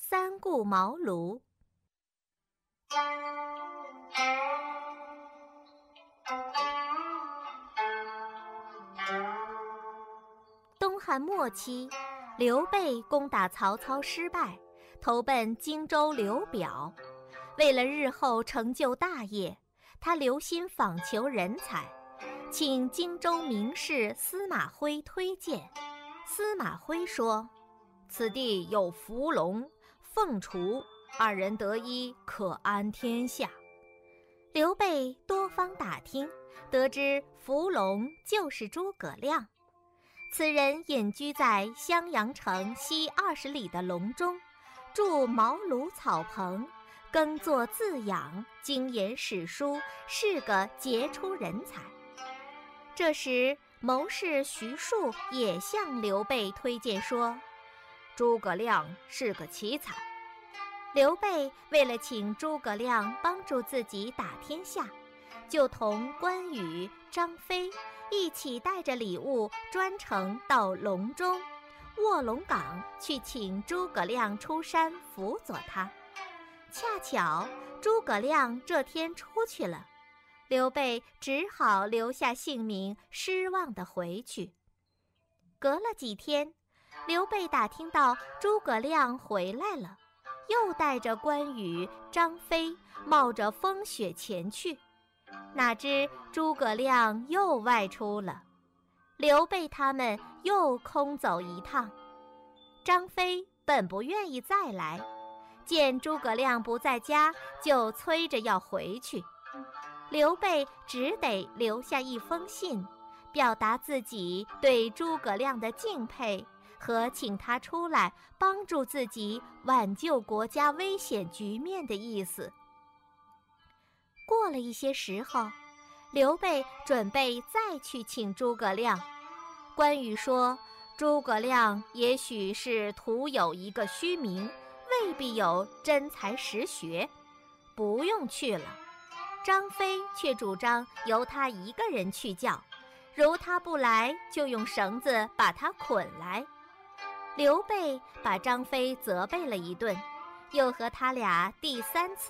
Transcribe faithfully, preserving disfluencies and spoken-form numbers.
三顾茅庐。东汉末期，刘备攻打曹操失败，投奔荆州刘表。为了日后成就大业，他留心访求人才，请荆州名士司马徽推荐。司马徽说：“此地有伏龙、凤雏，二人得一，可安天下。”刘备多方打听，得知伏龙就是诸葛亮。此人隐居在襄阳城西二十里的隆中，筑茅庐草棚，耕作自养，精研史书，是个杰出人才。这时谋士徐庶也向刘备推荐说：“诸葛亮是个奇才。”刘备为了请诸葛亮帮助自己打天下，就同关羽、张飞一起带着礼物专程到隆中、卧龙岗去请诸葛亮出山辅佐他。恰巧诸葛亮这天出去了，刘备只好留下姓名，失望地回去。隔了几天，刘备打听到诸葛亮回来了，又带着关羽、张飞冒着风雪前去。哪知诸葛亮又外出了，刘备他们又空走一趟。张飞本不愿意再来，见诸葛亮不在家，就催着要回去。刘备只得留下一封信，表达自己对诸葛亮的敬佩和请他出来帮助自己挽救国家危险局面的意思。过了一些时候，刘备准备再去请诸葛亮。关羽说，诸葛亮也许是徒有一个虚名，未必有真才实学，不用去了。张飞却主张由他一个人去叫，如他不来，就用绳子把他捆来。刘备把张飞责备了一顿，又和他俩第三次